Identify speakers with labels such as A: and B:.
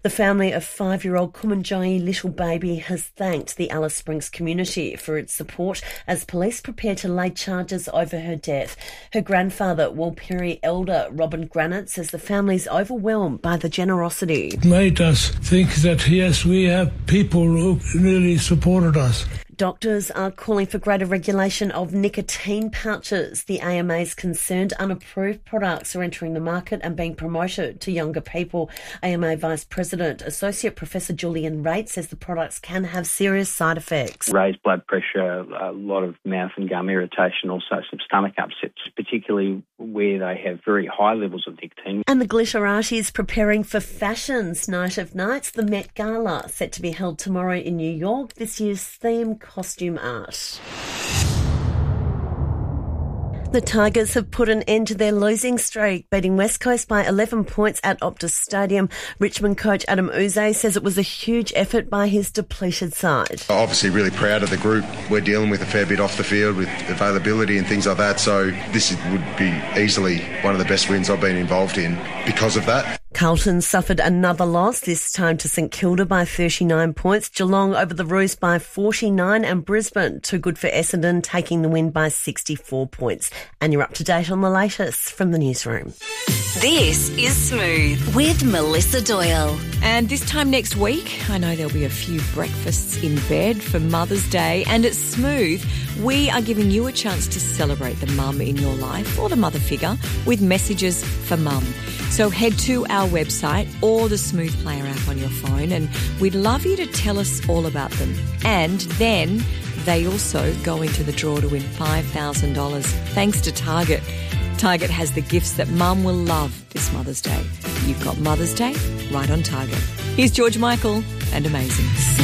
A: The family of 5-year-old Kumanjayi little baby has thanked the Alice Springs community for its support as police prepare to lay charges over her death. Her grandfather, Walpiri elder Robin Granite, says the family's overwhelmed by the generosity.
B: It made us think that, yes, we have people who really supported us.
A: Doctors are calling for greater regulation of nicotine pouches. The AMA is concerned unapproved products are entering the market and being promoted to younger people. AMA Vice President, Associate Professor Julian Raitt, says the products can have serious side effects.
C: Raised blood pressure, a lot of mouth and gum irritation, also some stomach upsets, particularly where they have very high levels of nicotine.
A: And the Glitterati is preparing for Fashion's Night of Nights, the Met Gala, set to be held tomorrow in New York. This year's theme, costume art. The Tigers have put an end to their losing streak, beating West Coast by 11 points at Optus Stadium. Richmond coach Adam Uze says it was a huge effort by his depleted side.
D: Obviously really proud of the group. We're dealing with a fair bit off the field with availability and things like that, so this would be easily one of the best wins I've been involved in because of that.
A: Carlton suffered another loss, this time to St Kilda by 39 points. Geelong over the Roos by 49 and Brisbane, too good for Essendon, taking the win by 64 points. And you're up to date on the latest from the newsroom.
E: This is Smooth with Melissa Doyle.
F: And this time next week, I know there'll be a few breakfasts in bed for Mother's Day. And at Smooth, we are giving you a chance to celebrate the mum in your life or the mother figure with messages for mum. So head to our website or the Smooth Player app on your phone, and we'd love you to tell us all about them. And then they also go into the draw to win $5,000 thanks to Target. Target has the gifts that mum will love this Mother's Day. You've got Mother's Day right on Target. Here's George Michael and Amazing.